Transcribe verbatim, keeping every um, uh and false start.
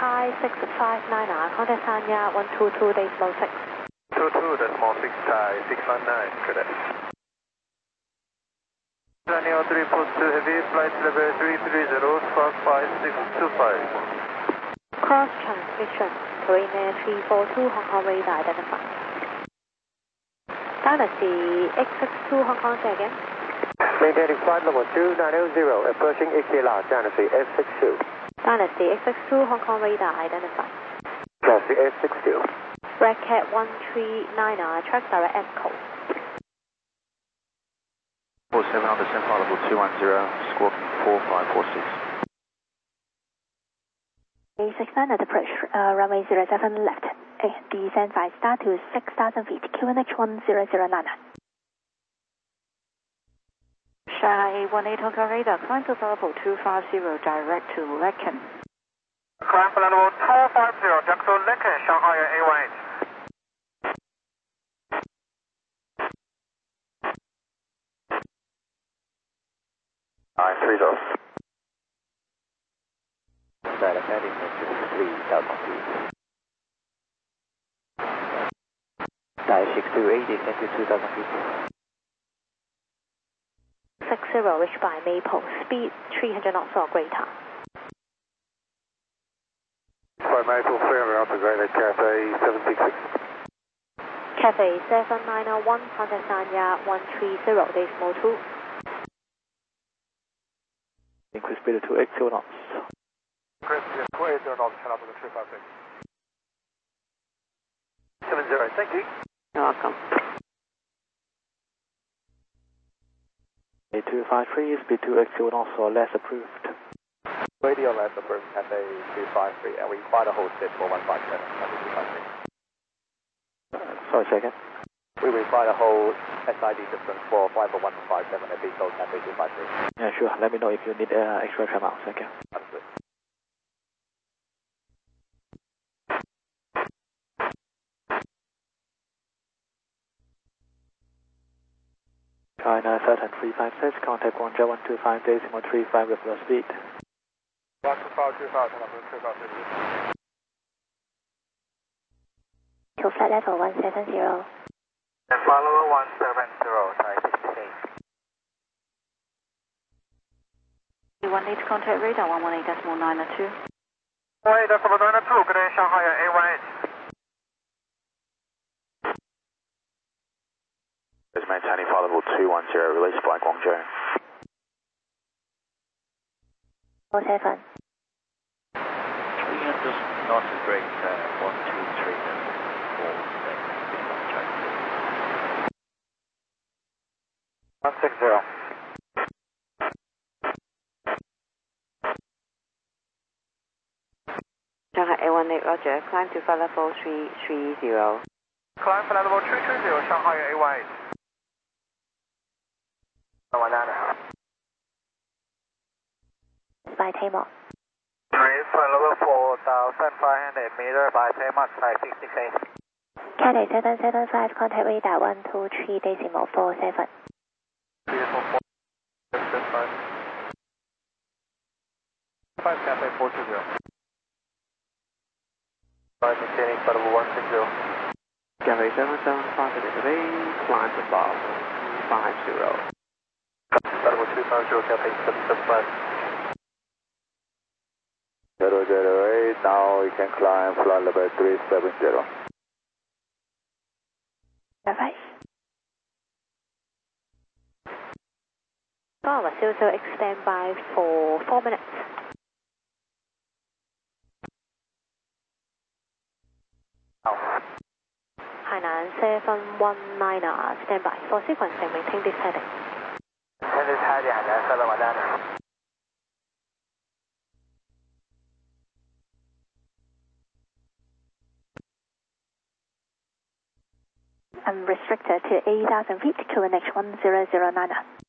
Thai six five nine, contact Sanya one two two decimal six. two two decimal six Thai six five nine, correct. Daniel three four two Heavy, flight level three three zero, squawk five six two five. Cross transmission, Korean three four two Hong Kong radar identified. Dynasty X six two Hong Kong, say again. Maintaining flight level two nine zero, approaching X T L R, Dynasty X six two. Dynasty X six two Hong Kong radar identified. Dynasty X six two. Red Cat one three nine, track direct S code. four seven on descent flight level two one zero, squawking four five four six. A six nine at approach, uh, runway zero seven left. A, descent five star to six thousand feet, Q N H one zero zero nine. Shanghai A one eight Hong Kong radar, climb to level two five zero, direct to Lecken. Climb to level two five zero, direct to Lecken, Shanghai A one eight. nine three zero. Direct heading into three thousand feet. Dive six two eight, descent to two thousand feet. six zero, reached by Maple, speed three hundred knots or greater. By Maple, three hundred knots or greater, Cathay seven six six. Cathay seven nine one, contact Sanya one three zero, decimal two. Increase speed to eight zero knots. Increase speed to eight zero knots, turn up to the three five six. seven zero, thank you. You're welcome. A two five three, speed to eight zero knots or less approved. Radio less approved, Cathay two five three, and we require the hold set for one five seven, Cathay two five three. Uh, sorry, second. We require the whole S I D distance for flight for one five seven and be code Cathay two five three. Yeah, sure. Let me know if you need uh, extra time out. Thank you. Understood. China Saturn three five six, contact Guangzhou one two five decimal three five with your speed. one two five two five, turn up to the three five six. To flight level one seven zero. And follow one seven zero, Thai sixty-eight. You want me to contact radar one one eight decimal nine two. one eight decimal nine two, good day, Shanghai A one eight. Is maintaining flight level two one zero, released by Guangzhou. four seven. three hundred knots is great, uh, one two three four six. one six zero. Shanghai A one eight, roger, climb to flight level three three zero. Climb flight level three three zero, Shanghai A one eight. By Tamar. Three, flight level four thousand five hundred meters by Tamar, Thai sixty-eight. Cathay seven seven five, contact radar one two three decimal four seven. Decimal four seven five. five Cathay four two zero. Five maintaining flight level one six zero. Cathay seven seven five today, climb to bar two five zero. Flight level two five zero, Cathay seven seven five. zero zero eight, now we can climb flight level three seven zero. Bye-bye. Bravo, zero zero X stand by for four minutes. Oh. Hainan seven one nine, stand by for sequencing, maintain this heading. Maintain this heading, Hainan seven one nine. I'm restricted to eight thousand feet, Q N H one zero zero nine.